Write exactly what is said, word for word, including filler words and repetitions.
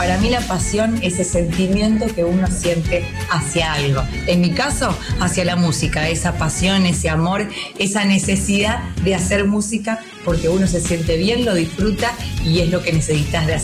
Para mí la pasión es ese sentimiento que uno siente hacia algo. En mi caso, hacia la música, esa pasión, ese amor, esa necesidad de hacer música porque uno se siente bien, lo disfruta y es lo que necesitas de hacer.